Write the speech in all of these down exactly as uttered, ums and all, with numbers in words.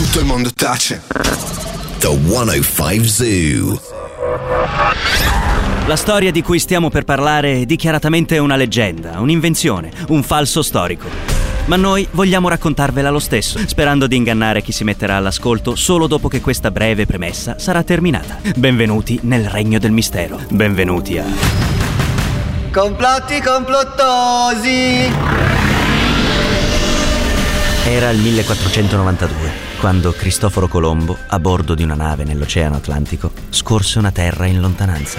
tutto il mondo tace. The centocinque Zoo. La storia di cui stiamo per parlare è dichiaratamente una leggenda, un'invenzione, un falso storico. Ma noi vogliamo raccontarvela lo stesso, sperando di ingannare chi si metterà all'ascolto solo dopo che questa breve premessa sarà terminata. Benvenuti nel regno del mistero. Benvenuti a... Complotti complottosi! Era il millequattrocentonovantadue, quando Cristoforo Colombo, a bordo di una nave nell'Oceano Atlantico, scorse una terra in lontananza.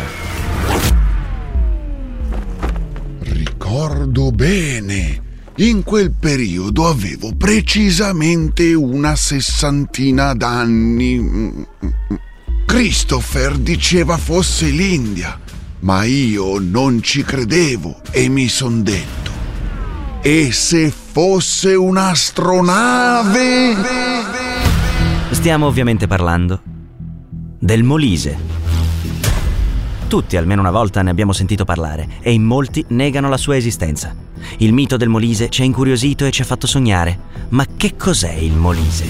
Ricordo bene. In quel periodo avevo precisamente una sessantina d'anni. Christopher diceva fosse l'India, ma io non ci credevo e mi son detto: e se fosse un'astronave? Stiamo ovviamente parlando del Molise. Tutti almeno una volta ne abbiamo sentito parlare e in molti negano la sua esistenza. Il mito del Molise ci ha incuriosito e ci ha fatto sognare. Ma che cos'è il Molise?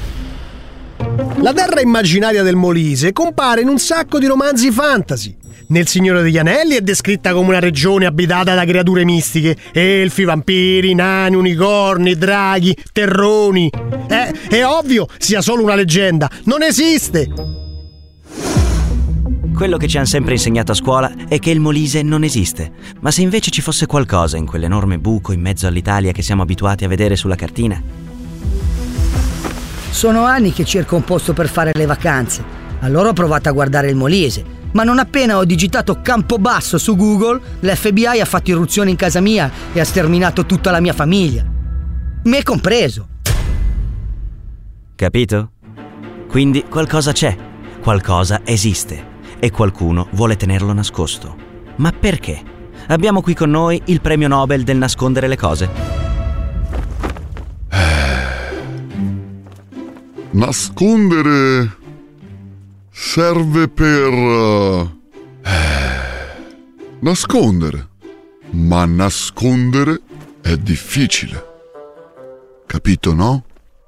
La terra immaginaria del Molise compare in un sacco di romanzi fantasy. Nel Signore degli Anelli è descritta come una regione abitata da creature mistiche: elfi, vampiri, nani, unicorni, draghi, terroni. Eh, è ovvio sia solo una leggenda, non esiste! Quello che ci hanno sempre insegnato a scuola è che il Molise non esiste. Ma se invece ci fosse qualcosa in quell'enorme buco in mezzo all'Italia che siamo abituati a vedere sulla cartina? Sono anni che cerco un posto per fare le vacanze. Allora ho provato a guardare il Molise, ma non appena ho digitato Campobasso su Google, l'F B I ha fatto irruzione in casa mia e ha sterminato tutta la mia famiglia. Me compreso. Capito? Quindi qualcosa c'è, qualcosa esiste e qualcuno vuole tenerlo nascosto. Ma perché? Abbiamo qui con noi il premio Nobel del nascondere le cose. Nascondere serve per... Uh, nascondere. Ma nascondere è difficile. Capito, no?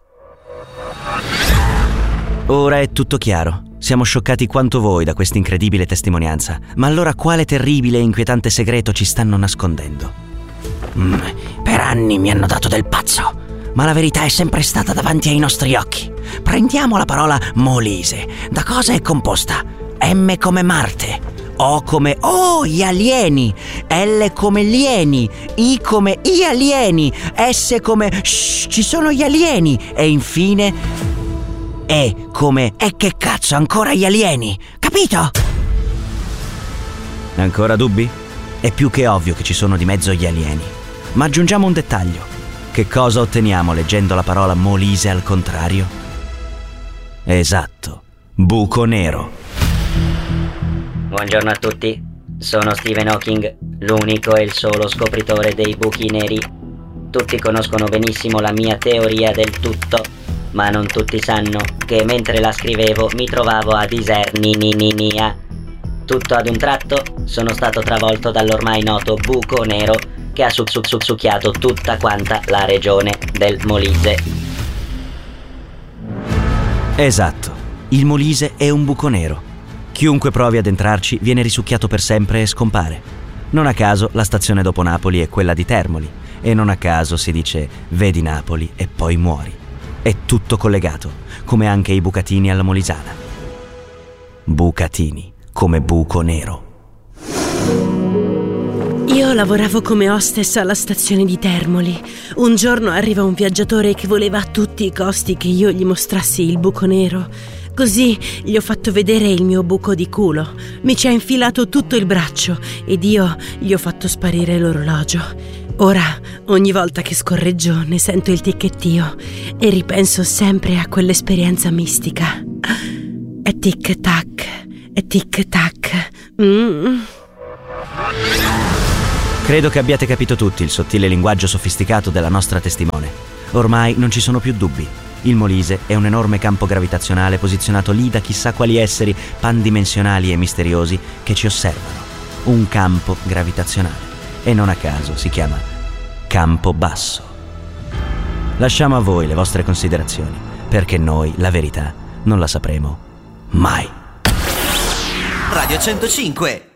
Ora è tutto chiaro. Siamo scioccati quanto voi da questa incredibile testimonianza. Ma allora quale terribile e inquietante segreto ci stanno nascondendo? Mm, per anni mi hanno dato del pazzo, ma la verità è sempre stata davanti ai nostri occhi. Prendiamo la parola Molise. Da cosa è composta? M come Marte, O come oh, gli alieni, L come lieni, I come i alieni, S come shh, ci sono gli alieni e infine E come e che cazzo ancora gli alieni, capito? Ancora dubbi? È più che ovvio che ci sono di mezzo gli alieni. Ma aggiungiamo un dettaglio. Che cosa otteniamo leggendo la parola Molise al contrario? Esatto, buco nero. Buongiorno a tutti, sono Stephen Hawking, l'unico e il solo scopritore dei buchi neri. Tutti conoscono benissimo la mia teoria del tutto, ma non tutti sanno che mentre la scrivevo mi trovavo a Isernia. Tutto ad un tratto sono stato travolto dall'ormai noto buco nero che ha succhiato tutta quanta la regione del Molise. Esatto, il Molise è un buco nero. Chiunque provi ad entrarci viene risucchiato per sempre e scompare. Non a caso la stazione dopo Napoli è quella di Termoli e non a caso si dice vedi Napoli e poi muori. È tutto collegato, come anche i bucatini alla molisana. Bucatini, come buco nero. Io lavoravo come hostess alla stazione di Termoli. Un giorno arriva un viaggiatore che voleva a tutti i costi che io gli mostrassi il buco nero. Così gli ho fatto vedere il mio buco di culo. Mi ci ha infilato tutto il braccio ed io gli ho fatto sparire l'orologio. Ora, ogni volta che scorreggio ne sento il ticchettio e ripenso sempre a quell'esperienza mistica. E tic-tac, e tic-tac. Mm. Credo che abbiate capito tutti il sottile linguaggio sofisticato della nostra testimone. Ormai non ci sono più dubbi. Il Molise è un enorme campo gravitazionale posizionato lì da chissà quali esseri pandimensionali e misteriosi che ci osservano. Un campo gravitazionale. E non a caso si chiama Campobasso. Lasciamo a voi le vostre considerazioni. perché noi la verità non la sapremo mai. Radio centocinque